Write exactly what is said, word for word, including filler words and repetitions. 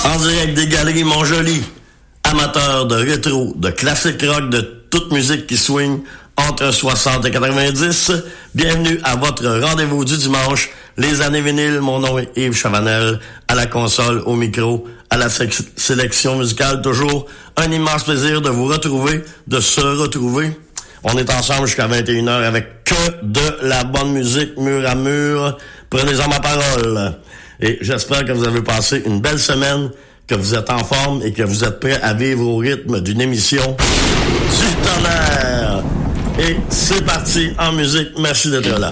En direct des Galeries Montjoli, amateurs de rétro, de classique rock, de toute musique qui swing entre soixante et quatre-vingt-dix, bienvenue à votre rendez-vous du dimanche, les années vinyles. Mon nom est Yves Chavanel, à la console, au micro, à la sé- sélection musicale, toujours un immense plaisir de vous retrouver, de se retrouver. On est ensemble jusqu'à vingt et une heures avec que de la bonne musique, mur à mur. Prenez-en ma parole. Et j'espère que vous avez passé une belle semaine, que vous êtes en forme et que vous êtes prêts à vivre au rythme d'une émission du tonnerre. Et c'est parti en musique. Merci d'être là.